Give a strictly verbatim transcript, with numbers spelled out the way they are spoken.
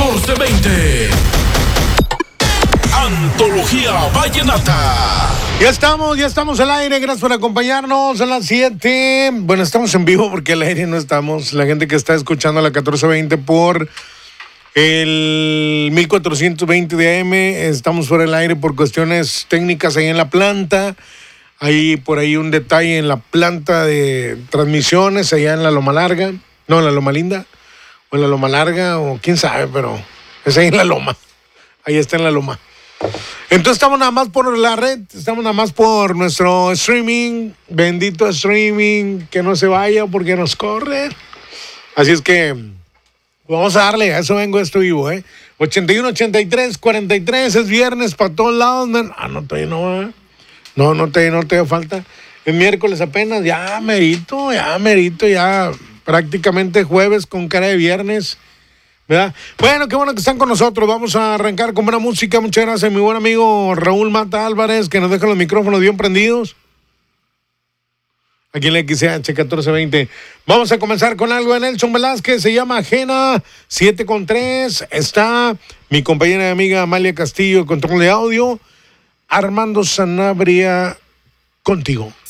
catorce veinte. Antología Vallenata. Ya estamos, ya estamos al aire. Gracias por acompañarnos a las siete. Bueno, estamos en vivo porque al aire no estamos. La gente que está escuchando a la catorce veinte por el mil cuatrocientos veinte de A M, estamos fuera del aire por cuestiones técnicas ahí en la planta. Hay por ahí un detalle en la planta de transmisiones allá en la Loma Larga. No, en la Loma Linda. O en la Loma Larga, o quién sabe, pero es ahí en la Loma. Ahí está en la Loma. Entonces estamos nada más por la red, estamos nada más por nuestro streaming, bendito streaming, que no se vaya porque nos corre. Así es que vamos a darle, a eso vengo, esto vivo, ¿eh? ochenta y uno, ochenta y tres, cuarenta y tres, es viernes para todos lados, man. Ah, no, todavía no, ¿eh? No, no te, no te da falta. El miércoles apenas, ya merito, ya merito, ya prácticamente jueves con cara de viernes. ¿Verdad? Bueno, qué bueno que están con nosotros. Vamos a arrancar con buena música. Muchas gracias, mi buen amigo Raúl Mata Álvarez, que nos deja los micrófonos bien prendidos aquí en la X H catorce veinte. Vamos a comenzar con algo de Nelson Velázquez, se llama Ajena, siete con tres. Está mi compañera y amiga Amalia Castillo, control de audio. Armando Sanabria, contigo.